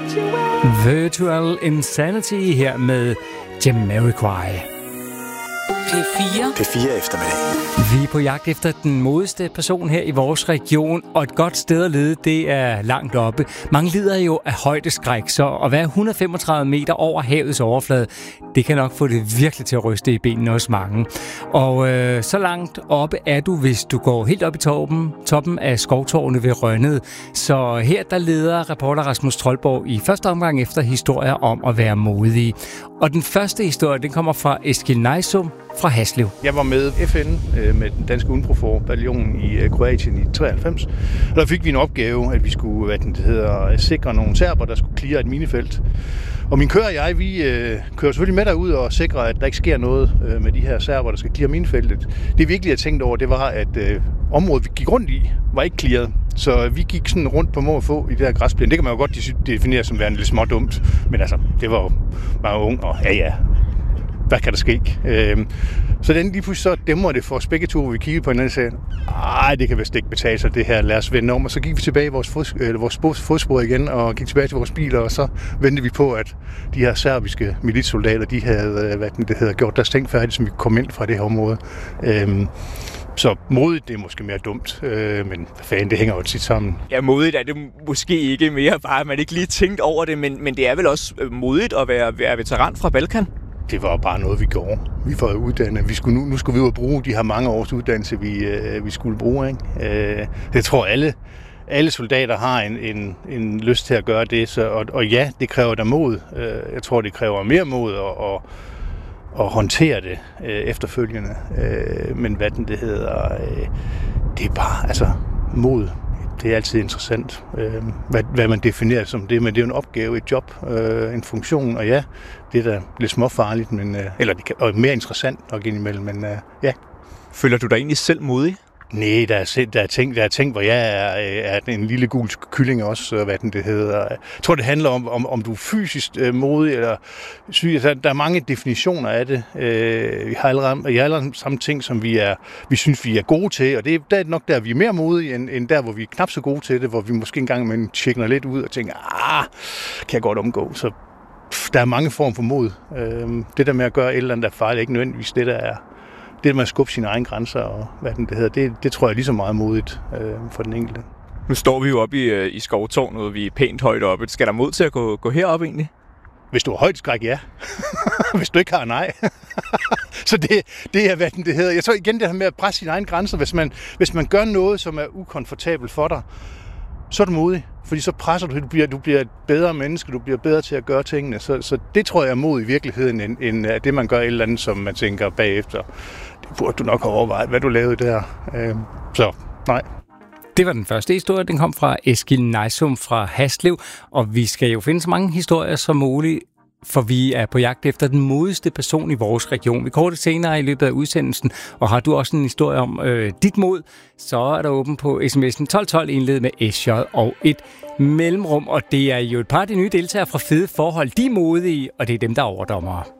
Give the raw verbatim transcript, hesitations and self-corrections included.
Virtual Insanity her med Jamiroquai. P fire. P fire eftermiddag. Vi er på jagt efter den modigste person her i vores region, og et godt sted at lede, det er langt oppe. Mange lider jo af højdeskræk, så at være et hundrede og femogtredive meter over havets overflade, det kan nok få det virkelig til at ryste i benene hos mange. Og øh, så langt oppe er du, hvis du går helt op i toppen, toppen af skovtårnet ved Rønnede. Så her der leder reporter Rasmus Troldborg i første omgang efter historier om at være modige. Og den første historie, den kommer fra Eskil Nejsum fra Haslev. Jeg var med F N øh, med den danske UNPROFOR-bataljon i øh, Kroatien i treoghalvfems. Og der fik vi en opgave, at vi skulle hvad den hedder, sikre nogle serber, der skulle cleare et minefelt. Og min kører og jeg, vi øh, kører selvfølgelig med derud og sikrer, at der ikke sker noget øh, med de her serber, der skal cleare minefeltet. Det virkelig, jeg tænkte over, det var, at øh, området, vi gik rundt i, var ikke clearet. Så vi gik sådan rundt på må og få i det her græsplæne. Det kan man jo godt definere som værende lidt smådumt. Men altså, det var jo meget ung, og ja ja, hvad kan der ske? Øhm, så den lige pludselig så dæmmer det for os begge to, hvor vi kiggede på hinanden og sagde, ej, det kan vist ikke betale sig det her, lad os vende om. Og så gik vi tilbage i vores, fod, øh, vores fodspor igen, og gik tilbage til vores biler, og så ventede vi på, at de her serbiske militssoldater, de havde hvad det hedder, gjort deres ting færdigt, som vi kom ind fra det her område. Øhm, Så modigt, det er måske mere dumt, øh, men fanden, det hænger jo tit sammen. Ja, modigt er det måske ikke mere, bare at man ikke lige tænkt over det, men, men det er vel også modigt at være, være veteran fra Balkan? Det var bare noget, vi gjorde. Vi var uddannet. Vi skulle nu, nu skulle vi ud og bruge de her mange års uddannelse, vi, øh, vi skulle bruge. Ikke? Øh, det tror alle, alle soldater har en, en, en lyst til at gøre det, så, og, og ja, det kræver da mod. Øh, jeg tror, det kræver mere mod og, og og håndtere det øh, efterfølgende. Øh, men hvad den det hedder, øh, det er bare, altså, mod. Det er altid interessant, øh, hvad, hvad man definerer som det, men det er jo en opgave, et job, øh, en funktion, og ja, det er da lidt småfarligt, men, øh, eller det kan, og mere interessant nok indimellem, men øh, ja. Føler du dig egentlig selv modig? Nej, der er, der er ting, der er ting, hvor jeg er, er en lille gul kylling også, hvad den det hedder. Jeg tror, det handler om, om, om du er fysisk øh, modig eller syg. Der, der er mange definitioner af det. Øh, vi har allerede, jeg har allerede samme ting, som vi er, vi synes, vi er gode til, og det er, der er nok der, vi er mere modige, end, end der, hvor vi er knap så gode til det, hvor vi måske engang men tjekker lidt ud og tænker, ah, kan jeg godt omgå. Så pff, der er mange former for mod. Øh, det der med at gøre et eller andet, der er farligt, er ikke nødvendigvis det, der er. Det med at skubbe sine egne grænser og hvad den det hedder, det, det tror jeg er lige så meget modigt øh, for den enkelte. Nu står vi jo oppe i, i skovtårnet, vi er pænt højt oppe. Skal der mod til at gå, gå herop egentlig? Hvis du har højdeskræk, ja. Hvis du ikke har, nej. Så det, det er, hvad den det hedder. Jeg tror igen det her med at presse sine egne grænser. Hvis man, hvis man gør noget, som er ukomfortabelt for dig, så er du modig. Fordi så presser du, du bliver, du bliver et bedre menneske, du bliver bedre til at gøre tingene. Så, så det tror jeg er mod i virkeligheden, end, end det man gør et eller andet, som man tænker bagefter. Det burde du nok have overvejet, hvad du lavede der. Øh, så nej. Det var den første historie, den kom fra Eskil Nejsum fra Haslev, og vi skal jo finde så mange historier som muligt, for vi er på jagt efter den modigste person i vores region. Vi korter senere i løbet af udsendelsen, og har du også en historie om øh, dit mod, så er der åben på sms'en tolv tolv indledet med S J og et mellemrum, og det er jo et par af de nye deltagere fra Fede Forhold. De er modige, og det er dem, der er overdommere.